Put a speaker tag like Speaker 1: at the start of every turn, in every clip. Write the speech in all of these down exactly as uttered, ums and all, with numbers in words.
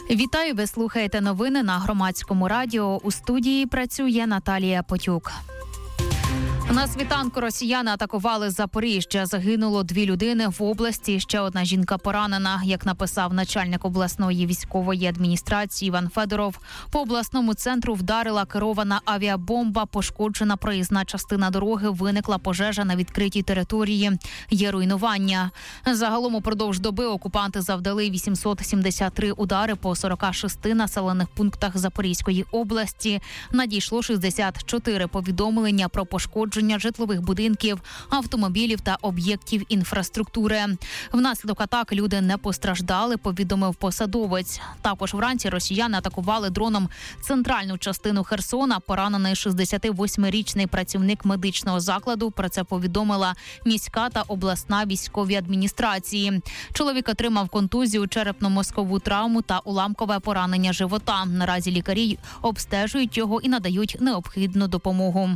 Speaker 1: Вітаю, ви слухаєте новини на Громадському радіо. У студії працює Наталія Потюк. На світанку росіяни атакували Запоріжжя. Загинуло дві людини в області, ще одна жінка поранена. Як написав начальник обласної військової адміністрації Іван Федоров, по обласному центру вдарила керована авіабомба, пошкоджена проїзна частина дороги, виникла пожежа на відкритій території, є руйнування. Загалом упродовж доби окупанти завдали вісімсот сімдесят три удари по сорока шести населених пунктах Запорізької області. Надійшло шістдесят чотири повідомлення про пошкодження житлових будинків, автомобілів та об'єктів інфраструктури. Внаслідок атак люди не постраждали, повідомив посадовець. Також вранці росіяни атакували дроном центральну частину Херсона. Поранений шістдесятивосьмирічний працівник медичного закладу. Про це повідомила міська та обласна військові адміністрації. Чоловік отримав контузію, черепно-мозкову травму та уламкове поранення живота. Наразі лікарі обстежують його і надають необхідну допомогу.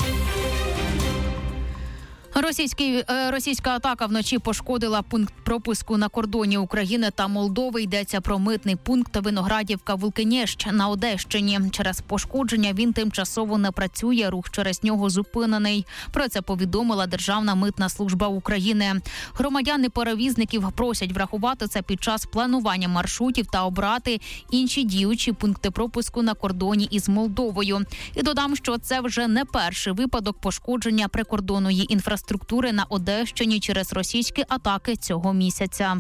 Speaker 1: Російський, російська атака вночі пошкодила пункт пропуску на кордоні України та Молдови. Йдеться про митний пункт Виноградівка-Вулкинєщ на Одещині. Через пошкодження він тимчасово не працює, рух через нього зупинений. Про це повідомила Державна митна служба України. Громадяни-перевізників просять врахувати це під час планування маршрутів та обрати інші діючі пункти пропуску на кордоні із Молдовою. І додам, що це вже не перший випадок пошкодження прикордонної інфраструктури структури на Одещині через російські атаки цього місяця.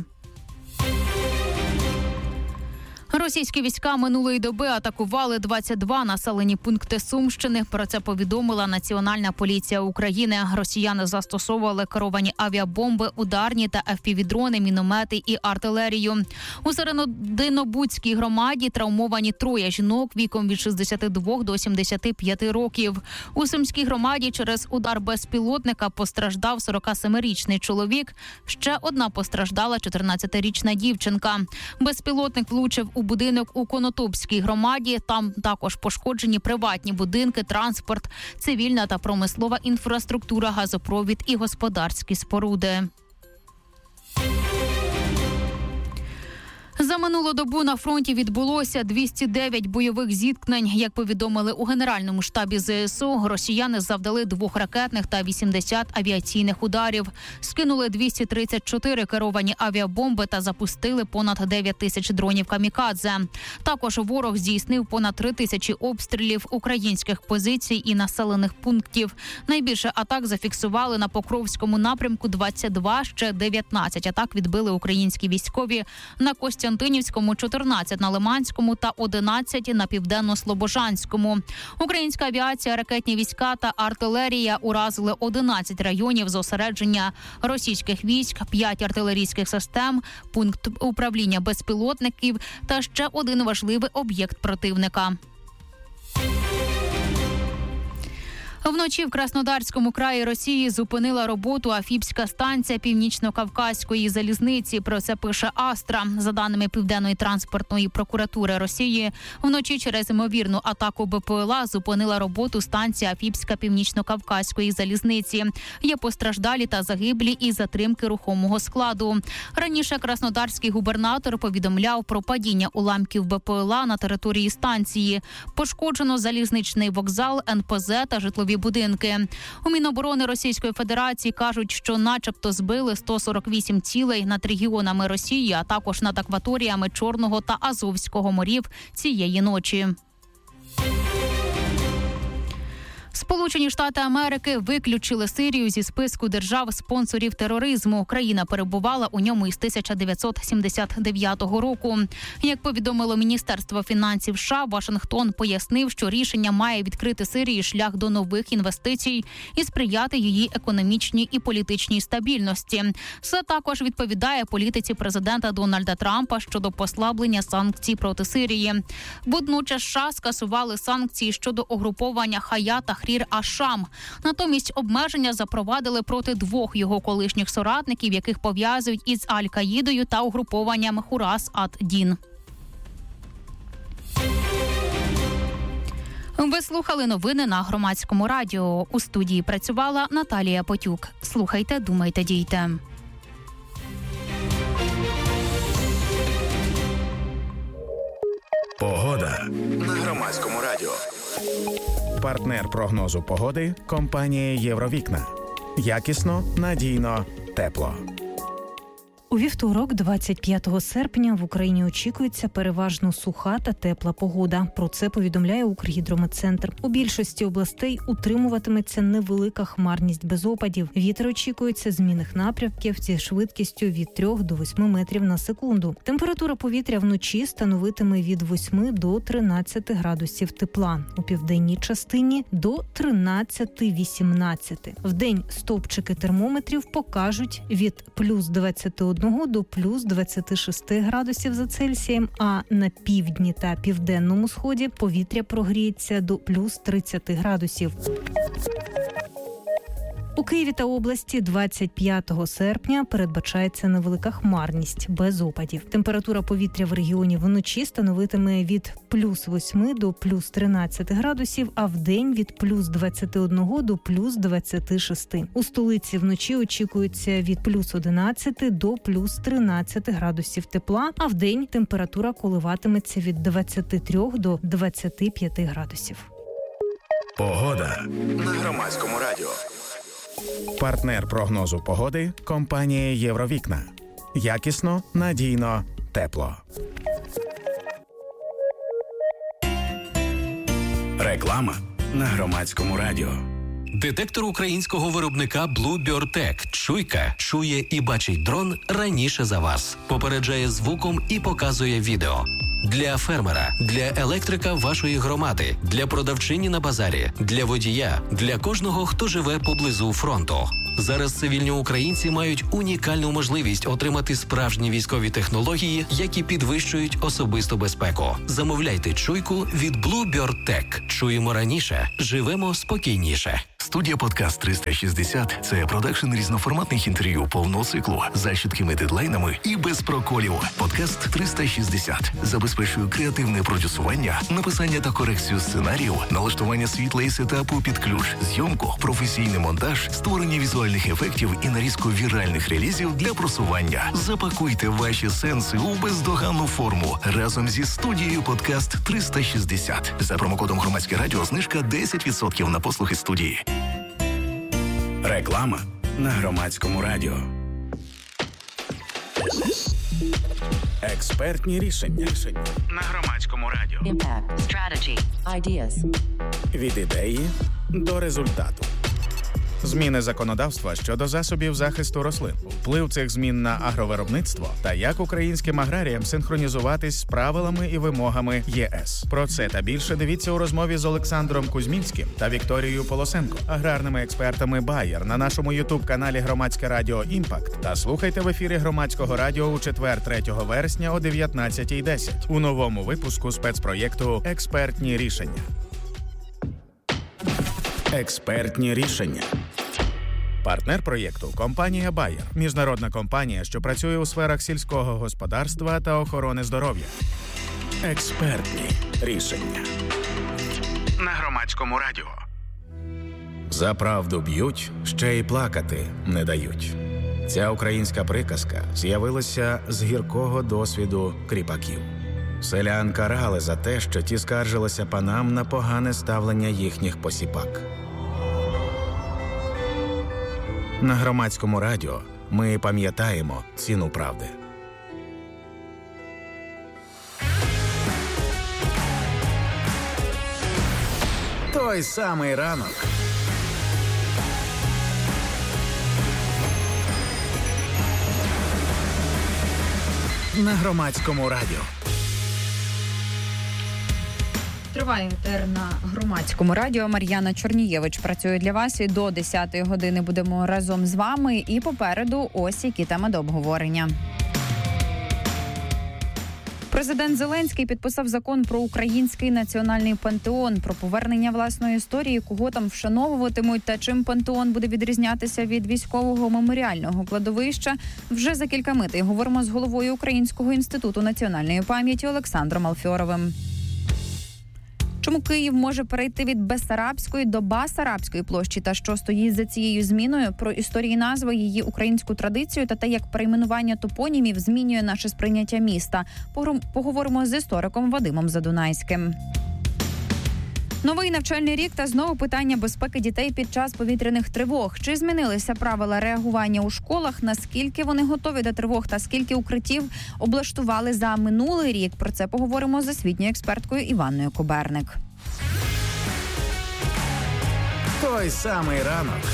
Speaker 1: Російські війська минулої доби атакували двадцять два населені пункти Сумщини. Про це повідомила Національна поліція України. Росіяни застосовували керовані авіабомби, ударні та еф пі ві-дрони, міномети і артилерію. У Серединобудській громаді травмовані троє жінок віком від шістдесяти двох до сімдесяти п'яти років. У Сумській громаді через удар безпілотника постраждав сорокасемирічний чоловік. Ще одна постраждала чотирнадцятирічна дівчинка. Безпілотник влучив у будинок у Конотопській громаді. Там також пошкоджені приватні будинки, транспорт, цивільна та промислова інфраструктура, газопровід і господарські споруди. За минулу добу на фронті відбулося двісті дев'ять бойових зіткнень. Як повідомили у Генеральному штабі зе ес о, росіяни завдали двох ракетних та вісімдесят авіаційних ударів. Скинули двісті тридцять чотири керовані авіабомби та запустили понад дев'ять тисяч дронів камікадзе. Також ворог здійснив понад три тисячі обстрілів українських позицій і населених пунктів. Найбільше атак зафіксували на Покровському напрямку – двадцять два, ще дев'ятнадцять атак відбили українські військові на Костянтинівському, чотирнадцять на Лиманському та одинадцять на Південно-Слобожанському. Українська авіація, ракетні війська та артилерія уразили одинадцять районів зосередження російських військ, п'ять артилерійських систем, пункт управління безпілотників та ще один важливий об'єкт противника. Вночі в Краснодарському краї Росії зупинила роботу Афіпська станція Північно-Кавказької залізниці. Про це пише Астра. За даними Південної транспортної прокуратури Росії, вночі через ймовірну атаку бе пе ел а зупинила роботу станція Афіпська Північно-Кавказької залізниці. Є постраждалі та загиблі і затримки рухомого складу. Раніше краснодарський губернатор повідомляв про падіння уламків бе пе ел а на території станції. Пошкоджено залізничний вокзал, ен пе зе та житлові будинки. У Міноборони Російської Федерації кажуть, що начебто збили сто сорок вісім цілей над регіонами Росії, а також над акваторіями Чорного та Азовського морів цієї ночі. Сполучені Штати Америки виключили Сирію зі списку держав-спонсорів тероризму. Країна перебувала у ньому із тисяча дев'ятсот сімдесят дев'ятого року. Як повідомило Міністерство фінансів США, Вашингтон пояснив, що рішення має відкрити Сирії шлях до нових інвестицій і сприяти її економічній і політичній стабільності. Це також відповідає політиці президента Дональда Трампа щодо послаблення санкцій проти Сирії. Водночас США скасували санкції щодо угруповання Хаят Тахрір аш-Шам. Натомість обмеження запровадили проти двох його колишніх соратників, яких пов'язують із Аль-Каїдою та угрупованням Хурас ад-Дін. Ви слухали новини на Громадському радіо. У студії працювала Наталія Потюк. Слухайте, думайте, дійте.
Speaker 2: Погода на Громадському радіо. Партнер прогнозу погоди – компанія «Євровікна». Якісно, надійно, тепло.
Speaker 3: У вівторок, двадцять п'ятого серпня, в Україні очікується переважно суха та тепла погода. Про це повідомляє Укргідрометцентр. У більшості областей утримуватиметься невелика хмарність без опадів. Вітер очікується змінних напрямків зі швидкістю від трьох до восьми метрів на секунду. Температура повітря вночі становитиме від восьми до тринадцяти градусів тепла. У південній частині – до тринадцяти-вісімнадцяти. Вдень стовпчики термометрів покажуть від плюс двадцяти одного до плюс двадцяти шести градусів за Цельсієм, а на півдні та південному сході повітря прогріється до плюс тридцяти градусів. У Києві та області двадцять п'ятого серпня передбачається невелика хмарність без опадів. Температура повітря в регіоні вночі становитиме від плюс восьми до плюс тринадцяти градусів, а вдень від плюс двадцяти одного до плюс двадцяти шести. У столиці вночі очікується від плюс одинадцяти до плюс тринадцяти градусів тепла, а вдень температура коливатиметься від двадцяти трьох до двадцяти п'яти градусів.
Speaker 2: Погода на Громадському радіо. Партнер прогнозу погоди – компанія «Євровікна». Якісно, надійно, тепло. Реклама на Громадському радіо.
Speaker 4: Детектор українського виробника Bluebird Tech «Чуйка» чує і бачить дрон раніше за вас. Попереджає звуком і показує відео. Для фермера, для електрика вашої громади, для продавчині на базарі, для водія, для кожного, хто живе поблизу фронту. Зараз цивільні українці мають унікальну можливість отримати справжні військові технології, які підвищують особисту безпеку. Замовляйте «Чуйку» від Bluebird Tech. Чуємо раніше, живемо спокійніше.
Speaker 2: Студія «Подкаст триста шістдесят» – це продакшн різноформатних інтерв'ю повного циклу з чіткими дедлайнами і без проколів. «Подкаст триста шістдесят» забезпечує креативне продюсування, написання та корекцію сценаріїв, налаштування світла і сетапу під ключ, зйомку, професійний монтаж, створення візуальних ефектів і нарізку віральних релізів для просування. Запакуйте ваші сенси у бездоганну форму разом зі студією «Подкаст триста шістдесят». За промокодом «Громадське радіо» знижка десять відсотків на послуги студії. Реклама на Громадському радіо. Експертні рішення. На Громадському радіо.
Speaker 5: Impact, strategy, ideas.
Speaker 2: Від ідеї до результату. Зміни законодавства щодо засобів захисту рослин, вплив цих змін на агровиробництво та як українським аграріям синхронізуватись з правилами і вимогами ЄС. Про це та більше дивіться у розмові з Олександром Кузьмінським та Вікторією Полосенко, аграрними експертами Bayer на нашому ютуб-каналі Громадське радіо «Імпакт» та слухайте в ефірі Громадського радіо у четвер, третього вересня о дев'ятнадцятій десять у новому випуску спецпроєкту «Експертні рішення». Експертні рішення. Партнер проєкту – компанія Bayer. Міжнародна компанія, що працює у сферах сільського господарства та охорони здоров'я. Експертні рішення. На Громадському радіо. За правду б'ють, ще й плакати не дають. Ця українська приказка з'явилася з гіркого досвіду кріпаків. Селян карали за те, що ті скаржилися панам на погане ставлення їхніх посіпак. На Громадському радіо ми пам'ятаємо ціну правди. Той самий ранок. На Громадському радіо.
Speaker 6: Триває етер на Громадському радіо. Мар'яна Чорнієвич працює для вас, і до десятої години будемо разом з вами. І попереду ось які теми до обговорення. Президент Зеленський підписав закон про український національний пантеон, про повернення власної історії, кого там вшановуватимуть та чим пантеон буде відрізнятися від військового меморіального кладовища. Вже за кілька мить говоримо з головою Українського інституту національної пам'яті Олександром Алфьоровим. Чому Київ може перейти від Бессарабської до Басарабської площі та що стоїть за цією зміною? Про історії назви, її українську традицію та те, як перейменування топонімів змінює наше сприйняття міста. Поговоримо з істориком Вадимом Задунайським. Новий навчальний рік та знову питання безпеки дітей під час повітряних тривог. Чи змінилися правила реагування у школах? Наскільки вони готові до тривог та скільки укриттів облаштували за минулий рік? Про це поговоримо з освітньою експерткою Іванною Коберник.
Speaker 2: Той самий ранок.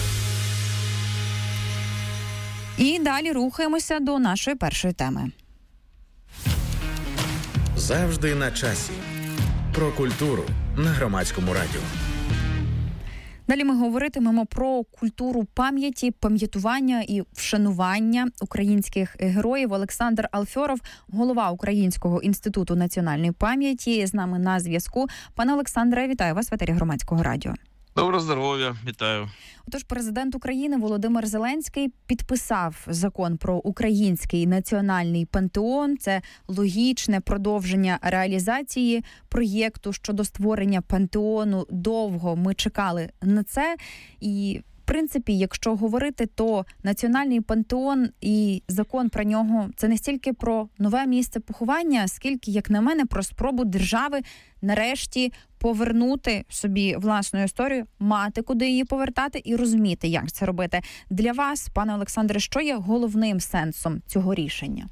Speaker 6: І далі рухаємося до нашої першої теми.
Speaker 2: Завжди на часі. Про культуру на Громадському радіо.
Speaker 6: Далі ми говоритимемо про культуру пам'яті, пам'ятування і вшанування українських героїв. Олександр Алфьоров, голова Українського інституту національної пам'яті, з нами на зв'язку. Пане Олександре, вітаю вас в етері Громадського радіо.
Speaker 7: Доброго здоров'я, вітаю.
Speaker 6: Отож, президент України Володимир Зеленський підписав закон про Український національний пантеон. Це логічне продовження реалізації проєкту щодо створення пантеону. Довго ми чекали на це. І, в принципі, якщо говорити, то Національний пантеон і закон про нього – це не стільки про нове місце поховання, скільки, як на мене, про спробу держави нарешті повернути собі власну історію, мати куди її повертати і розуміти, як це робити. Для вас, пане Олександре, що є головним сенсом цього рішення?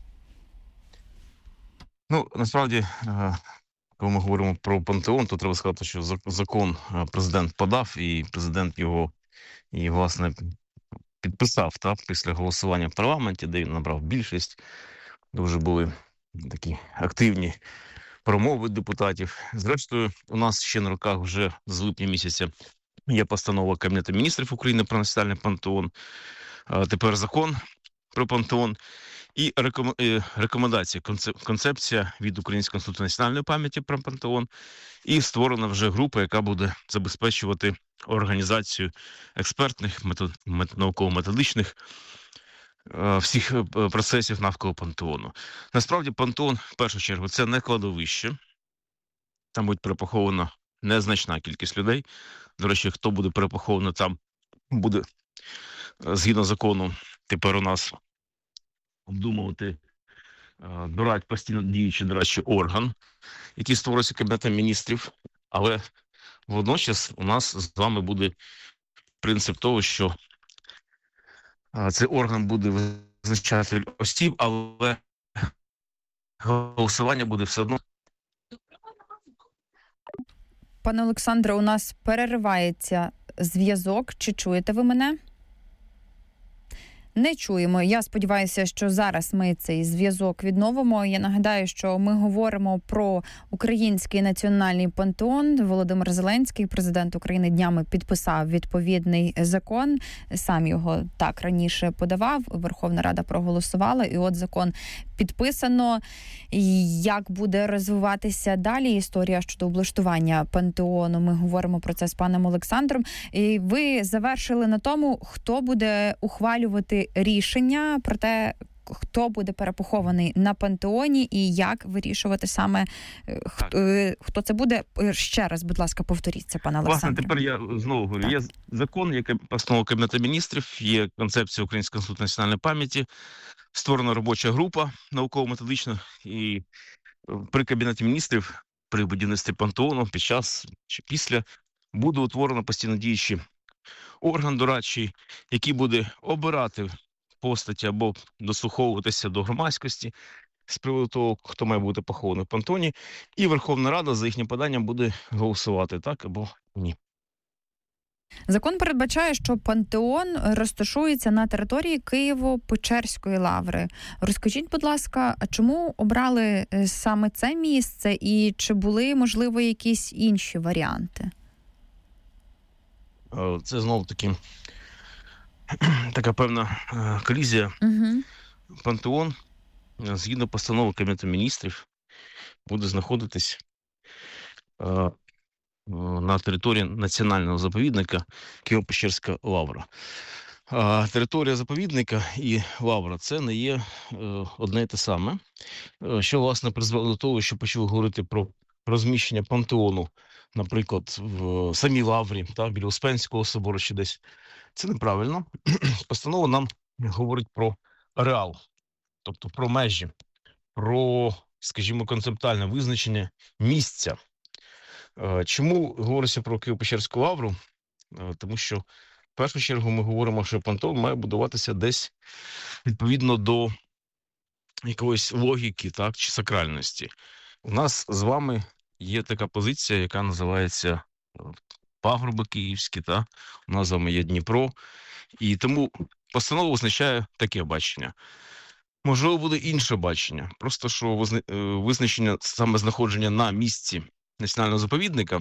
Speaker 7: Ну, насправді, коли ми говоримо про пантеон, то треба сказати, що закон президент подав, і президент його, і, власне, підписав, так, після голосування в парламенті, де він набрав більшість. Дуже були такі активні промови депутатів. Зрештою, у нас ще на руках вже з липня місяця є постанова Кабінету міністрів України про національний пантеон, тепер закон про пантеон і рекомендації, концепція від Українського інституту національної пам'яті про пантеон, і створена вже група, яка буде забезпечувати організацію експертних, науково-методичних всіх процесів навколо пантеону. Насправді, пантеон, в першу чергу, це не кладовище. Там буде перепохована незначна кількість людей. До речі, хто буде перепоховано там, буде, згідно закону, тепер у нас обдумувати дорад, постійно діючий дорадчий орган, який створюється Кабінетом міністрів. Але водночас у нас з вами буде принцип того, що цей орган буде визначати осіб, але голосування буде все одно.
Speaker 6: Пане Олександре, у нас переривається зв'язок. Чи чуєте ви мене? Не чуємо. Я сподіваюся, що зараз ми цей зв'язок відновимо. Я нагадаю, що ми говоримо про Український національний пантеон. Володимир Зеленський, президент України, днями підписав відповідний закон. Сам його так раніше подавав. Верховна Рада проголосувала, і от закон підписано. Як буде розвиватися далі історія щодо облаштування пантеону? Ми говоримо про це з паном Олександром. І ви завершили на тому, хто буде ухвалювати рішення про те, хто буде перепохований на пантеоні і як вирішувати саме, хто, хто це буде. Ще раз, будь ласка, повторіться, пане Олександре.
Speaker 7: Власне, тепер я знову говорю, так. Є закон, який постанова Кабінету міністрів, є концепція Українського інституту національної пам'яті, створена робоча група науково-методична, і при Кабінеті міністрів, при будівництві пантеону, під час чи після, буде утворено постійно діючий орган дорадчий, який буде обирати постаті або дослуховуватися до громадськості з приводу того, хто має бути похований в пантеоні, і Верховна Рада за їхнім поданням буде голосувати так або ні.
Speaker 6: Закон передбачає, що пантеон розташується на території Києво-Печерської лаври. Розкажіть, будь ласка, а чому обрали саме це місце і чи були, можливо, якісь інші варіанти?
Speaker 7: Це знову-таки така певна колізія.
Speaker 6: Угу.
Speaker 7: Пантеон, згідно постанови Кабінету міністрів, буде знаходитись на території національного заповідника Києво-Печерська лавра. А територія заповідника і лавра – це не є одне і те саме, що, власне, призвело до того, що почали говорити про розміщення пантеону, наприклад, в самій Лаврі, так, біля Успенського собору чи десь. Це неправильно. Постанова нам говорить про ареал, тобто про межі, про, скажімо, концептуальне визначення місця. Е, Чому говориться про Києво-Печерську лавру? Е, Тому що, в першу чергу, ми говоримо, що пантеон має будуватися десь відповідно до якоїсь логіки, так, чи сакральності. У нас з вами є така позиція, яка називається е, пагорби київські, так? У нас з вами є Дніпро, і тому постанова означає таке бачення. Можливо, буде інше бачення. Просто що визна- е, визначення саме знаходження на місці національного заповідника,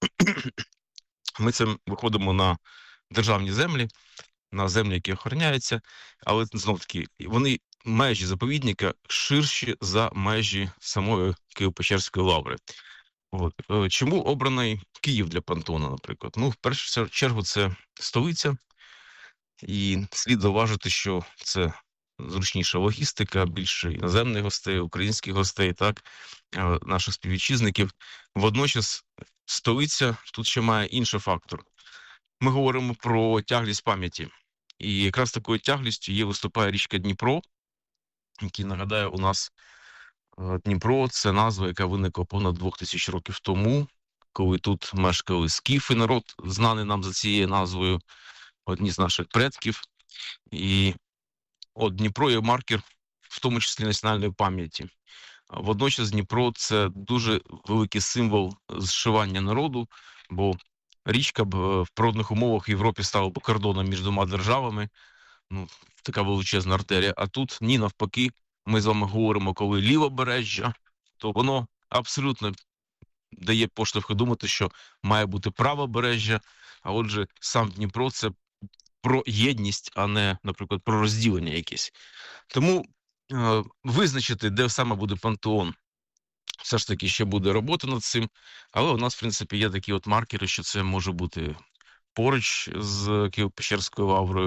Speaker 7: ми цим виходимо на державні землі, на землі, які охороняються, але знов-таки вони, межі заповідника, ширші за межі самої Києво-Печерської лаври. От. Е, Чому обраний Київ для пантеону, наприклад? Ну, в першу чергу, це столиця, і слід зауважити, що це зручніша логістика, більше іноземних гостей, українських гостей, так, е, наших співвітчизників. Водночас столиця тут ще має інший фактор. Ми говоримо про тяглість пам'яті. І якраз такою тяглістю є виступає річка Дніпро, який, нагадаю, у нас е, Дніпро – це назва, яка виникла понад двох тисяч років тому, коли тут мешкали скіфи, народ, знаний нам за цією назвою, одні з наших предків. І от Дніпро є маркер, в тому числі національної пам'яті. А водночас Дніпро – це дуже великий символ зшивання народу, бо річка б е, в природних умовах в Європі стала б кордоном між двома державами, ну, така величезна артерія. А тут ні, навпаки, ми з вами говоримо, коли лівобережжя, то воно абсолютно дає поштовх думати, що має бути правобережжя, а отже, сам Дніпро – це про єдність, а не, наприклад, про розділення якесь. Тому е, визначити, де саме буде пантеон, все ж таки ще буде робота над цим, але у нас, в принципі, є такі от маркери, що це може бути поруч з Києво-Печерською лаврою,